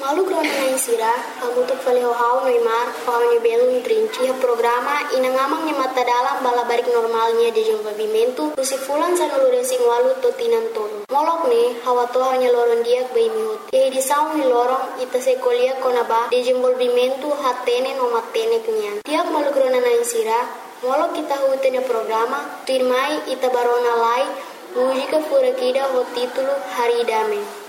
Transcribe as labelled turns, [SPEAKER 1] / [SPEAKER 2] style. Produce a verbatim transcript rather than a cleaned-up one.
[SPEAKER 1] Malu grona na insira, amutuk fale hau Neymar, hau ni belum trinci ha programa inangamang ni mata dalam bala barik normalnya de desenvolvimento, usi fulan sa nulure sing walu totinan tolo. Molok ne, hawa to hanya loron diak bai mihut. Ye di saung ni lorong ita se kolia konaba de desenvolvimento hatene no matene kenyan. Tiak malu grona na insira, molok kita hutenya programa, tirmai ita barona lai, mujika furakida ho titulo Hari Dame.